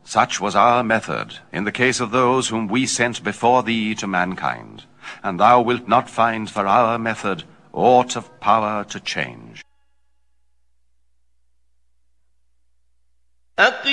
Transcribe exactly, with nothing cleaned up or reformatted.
Such was our method in the case of those whom we sent before thee to mankind, and thou wilt not find for our method aught of power to change.